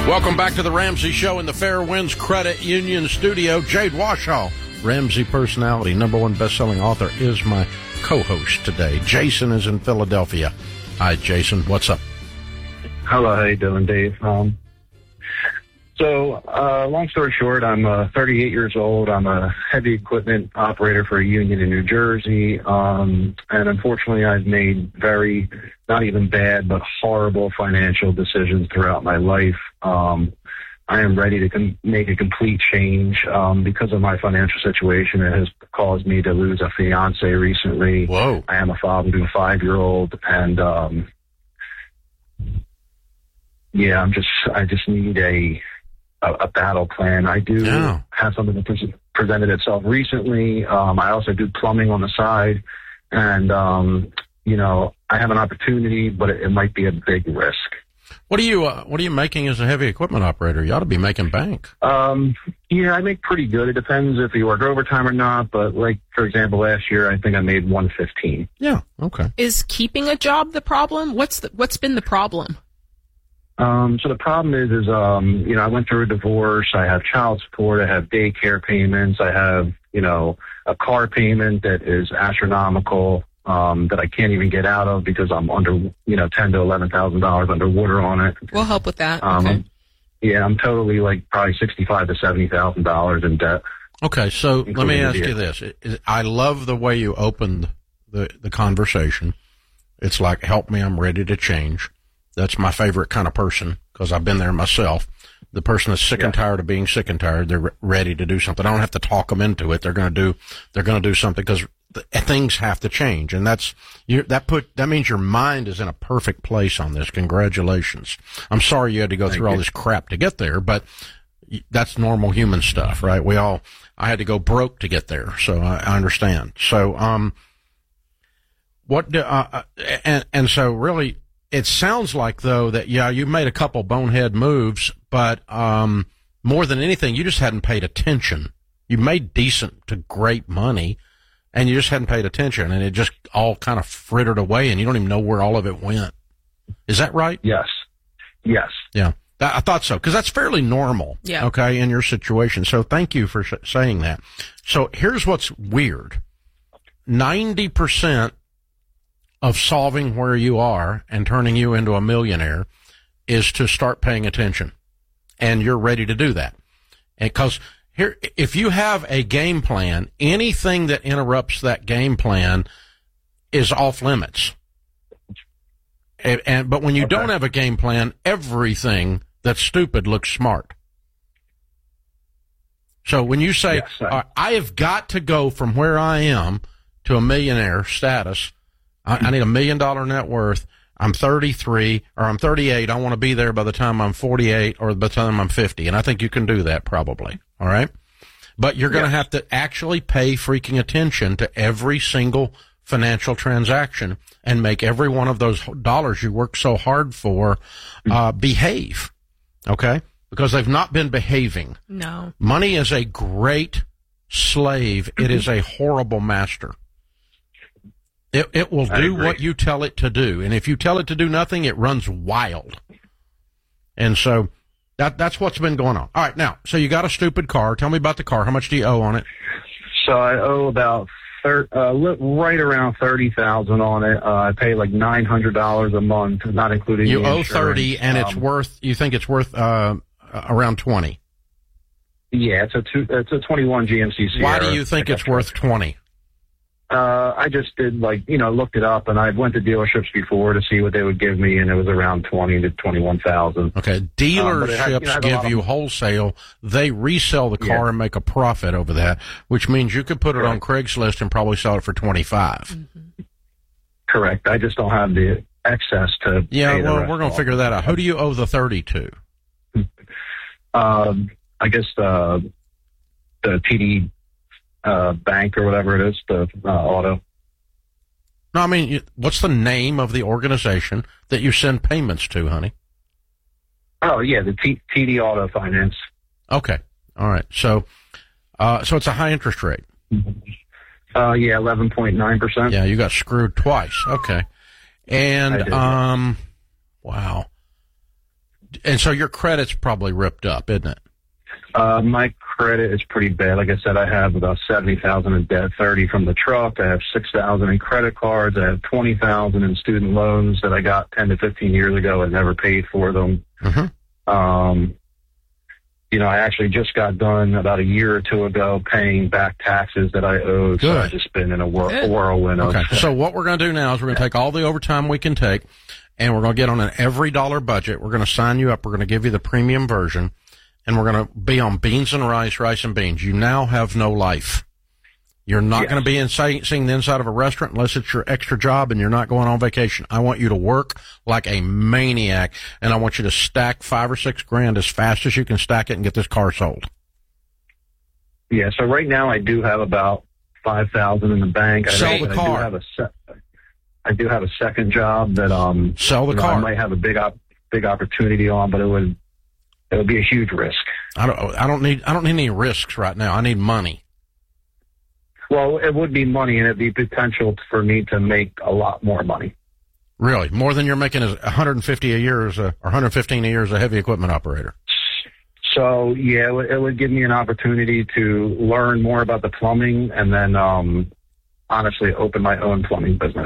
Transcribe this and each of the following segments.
Welcome back to the Ramsey Show in the Fairwinds Credit Union studio. Jade Washoe, Ramsey personality, #1 best-selling author, is my co-host today. Jason is in Philadelphia. Hi, Jason. What's up? Hello, how you doing, Dave? Long story short, I'm 38 years old. I'm a heavy equipment operator for a union in New Jersey. And unfortunately, I've made very, not even bad, but horrible financial decisions throughout my life. I am ready to make a complete change. Because of my financial situation, it has caused me to lose a fiance recently. Whoa. I am a father to a 5-year-old, and I just need a battle plan. I do have something that presented itself recently. I also do plumbing on the side, and I have an opportunity, but it might be a big risk. What are you making as a heavy equipment operator? You ought to be making bank. I make pretty good. It depends if you work overtime or not, but like, for example, last year I think I made $115. Yeah, okay. Is keeping a job the problem? What's been the problem? So the problem is I went through a divorce. I have child support. I have daycare payments. I have, a car payment that is astronomical, that I can't even get out of because I'm under, $10,000 to $11,000 underwater on it. We'll help with that. Okay. I'm totally probably $65,000 to $70,000 in debt. Okay. So let me ask you this. I love the way you opened the conversation. It's like, help me, I'm ready to change. That's my favorite kind of person because I've been there myself. The person that's sick and tired of being sick and tired, they're ready to do something. I don't have to talk them into it. They're going to do something because things have to change. And that means your mind is in a perfect place on this. Congratulations. I'm sorry you had to go through all this crap to get there, but that's normal human stuff, right? I had to go broke to get there. So I understand. So, so really, it sounds like, though, that, you made a couple bonehead moves, but more than anything, you just hadn't paid attention. You made decent to great money, and you just hadn't paid attention, and it just all kind of frittered away, and you don't even know where all of it went. Is that right? Yes. Yeah. I thought so, because that's fairly normal, okay, in your situation. So thank you for saying that. So here's what's weird. 90% of solving where you are and turning you into a millionaire is to start paying attention. And you're ready to do that. And because here, if you have a game plan, anything that interrupts that game plan is off limits. But when you don't have a game plan, everything that's stupid looks smart. So when you say, I have got to go from where I am to a millionaire status, I need $1 million net worth. I'm 33 or I'm 38. I want to be there by the time I'm 48 or by the time I'm 50. And I think you can do that probably. All right. But you're going to have to actually pay freaking attention to every single financial transaction and make every one of those dollars you work so hard for, behave. Okay. Because they've not been behaving. No. Money is a great slave. It is a horrible master. It will do what you tell it to do. And if you tell it to do nothing, it runs wild. And so that's what's been going on. All right. Now, so you got a stupid car. Tell me about the car. How much do you owe on it? So I owe about right around $30,000 on it. I pay like $900 a month, not including you the owe insurance. $30, and it's worth. You think it's worth around $20? Yeah, it's a 21 GMC Sierra. Why do you think it's worth $20? I just did looked it up, and I went to dealerships before to see what they would give me, and it was around $20,000 to $21,000. Okay, dealerships give you wholesale. They resell the car and make a profit over that, which means you could put it on Craigslist and probably sell it for $25. Mm-hmm. Correct. I just don't have the excess to. Yeah, well, we're going to figure that out. Who do you owe the 30 to? I guess the TD bank or whatever it is, the auto. No, I mean, what's the name of the organization that you send payments to, honey? Oh, yeah, the TD Auto Finance. Okay. All right. So it's a high interest rate. Yeah, 11.9%. Yeah, you got screwed twice. Okay. And, wow. And so your credit's probably ripped up, isn't it? My credit is pretty bad. Like I said, I have about $70,000 in debt, $30,000 from the truck. I have $6,000 in credit cards. I have $20,000 in student loans that I got 10 to 15 years ago and never paid for them. Mm-hmm. I actually just got done about a year or two ago paying back taxes that I owed. Good. So I've just been in a whirlwind. Okay. So what we're going to do now is we're going to take all the overtime we can take, and we're going to get on an every dollar budget. We're going to sign you up. We're going to give you the premium version, and we're going to be on beans and rice and beans. You now have no life. You're not going to be seeing the inside of a restaurant unless it's your extra job and you're not going on vacation. I want you to work like a maniac, and I want you to stack $5,000 or $6,000 as fast as you can stack it and get this car sold. Yeah, so right now I do have about $5,000 in the bank. Sell the car. I do have a second job that sell the car. I might have a big opportunity on, but it would be a huge risk. I don't need any risks right now. I need money. Well, it would be money, and it'd be potential for me to make a lot more money. Really? More than you're making as $150 a year or $115 a year as a heavy equipment operator? So, yeah, it would give me an opportunity to learn more about the plumbing and then, honestly, open my own plumbing business.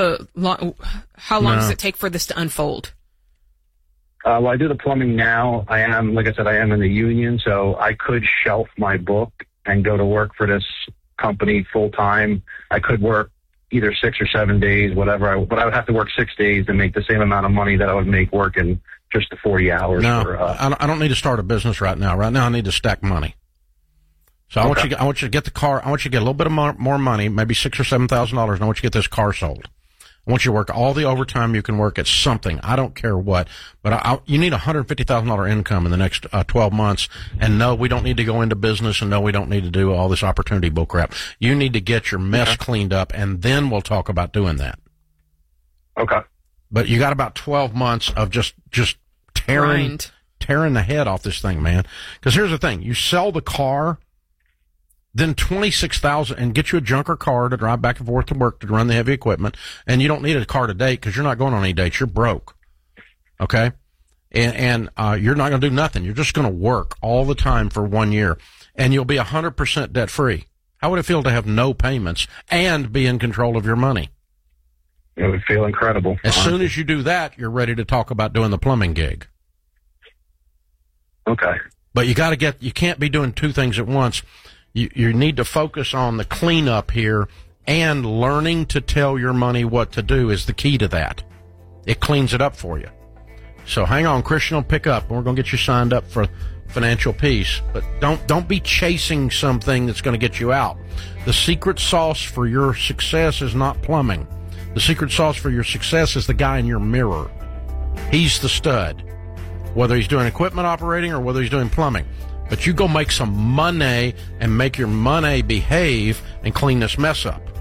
How long does it take for this to unfold? Well, I do the plumbing now. Like I said, I am in the union, so I could shelf my book and go to work for this company full time. I could work either 6 or 7 days, whatever, but I would have to work 6 days to make the same amount of money that I would make working just the 40 hours. No, I don't need to start a business right now. Right now, I need to stack money. So I want you to get the car. I want you to get a little bit of more money, maybe $6,000 or $7,000, and I want you to get this car sold. I want you to work all the overtime you can work at something. I don't care what, but you need $150,000 income in the next 12 months. And no, we don't need to go into business, and no, we don't need to do all this opportunity bull crap. You need to get your mess cleaned up, and then we'll talk about doing that. Okay. But you got about 12 months of just tearing the head off this thing, man. Because here's the thing: you sell the car, then $26,000, and get you a junker car to drive back and forth to work to run the heavy equipment. And you don't need a car to date because you're not going on any dates. You're broke. Okay? And you're not going to do nothing. You're just going to work all the time for 1 year. And you'll be 100% debt free. How would it feel to have no payments and be in control of your money? It would feel incredible. As soon as you do that, you're ready to talk about doing the plumbing gig. Okay. But you can't be doing two things at once. You need to focus on the cleanup here, and learning to tell your money what to do is the key to that. It cleans it up for you. So hang on, Christian will pick up, and we're going to get you signed up for financial peace. But don't be chasing something that's going to get you out. The secret sauce for your success is not plumbing. The secret sauce for your success is the guy in your mirror. He's the stud, whether he's doing equipment operating or whether he's doing plumbing. But you go make some money and make your money behave and clean this mess up.